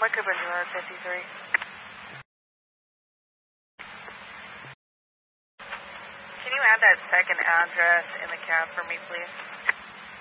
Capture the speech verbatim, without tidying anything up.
Mike Cooper, zero fifty-three. Can you add that second address in the cab for me, please?